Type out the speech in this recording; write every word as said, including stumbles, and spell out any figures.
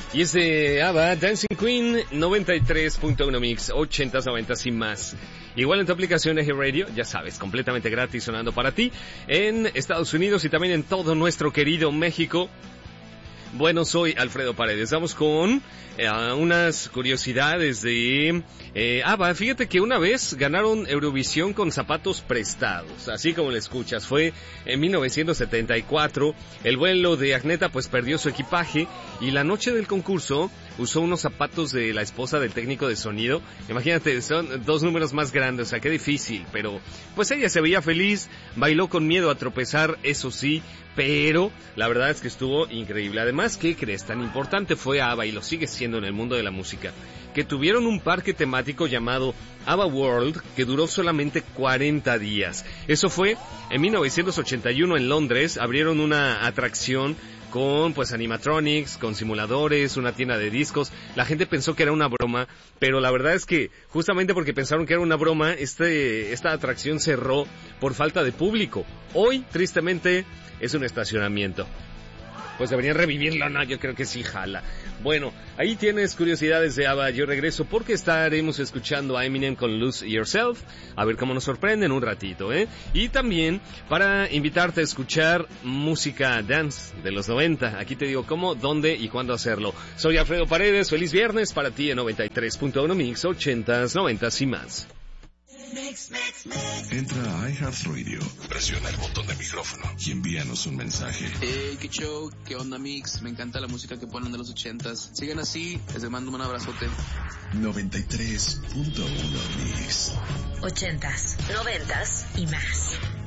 Y es de ABBA, Dancing Queen, noventa y tres punto uno Mix, ochentas, noventas y más. Igual en tu aplicación Eje Radio, ya sabes, completamente gratis sonando para ti en Estados Unidos y también en todo nuestro querido México. Bueno, soy Alfredo Paredes. Vamos con eh, unas curiosidades de eh, ABBA. Fíjate que una vez ganaron Eurovisión con zapatos prestados, así como le escuchas. Fue en mil novecientos setenta y cuatro. El vuelo de Agneta pues perdió su equipaje y la noche del concurso usó unos zapatos de la esposa del técnico de sonido. Imagínate, son dos números más grandes, o sea, qué difícil. Pero pues ella se veía feliz, bailó con miedo a tropezar, eso sí, pero la verdad es que estuvo increíble. Además, ¿qué crees? Tan importante fue ABBA, y lo sigue siendo en el mundo de la música, que tuvieron un parque temático llamado ABBA World, que duró solamente cuarenta días. Eso fue en mil novecientos ochenta y uno en Londres. Abrieron una atracción con pues animatronics, con simuladores, una tienda de discos. La gente pensó que era una broma, pero la verdad es que justamente porque pensaron que era una broma, este esta atracción cerró por falta de público. Hoy, tristemente, es un estacionamiento. Pues deberían revivirlo, ¿no? Yo creo que sí jala. Bueno, ahí tienes curiosidades de ABBA. Yo regreso porque estaremos escuchando a Eminem con Lose Yourself. A ver cómo nos sorprende en un ratito, ¿eh? Y también para invitarte a escuchar música dance de los noventa. Aquí te digo cómo, dónde y cuándo hacerlo. Soy Alfredo Paredes. Feliz viernes para ti en noventa y tres punto uno Mix, ochentas, noventas y más. Mix, mix, mix. Entra a iHeartRadio, presiona el botón de micrófono y envíanos un mensaje. Hey, qué show, qué onda Mix, me encanta la música que ponen de los ochentas. Sigan así, les mando un abrazote. noventa y tres punto uno Mix. Ochentas, noventas y más.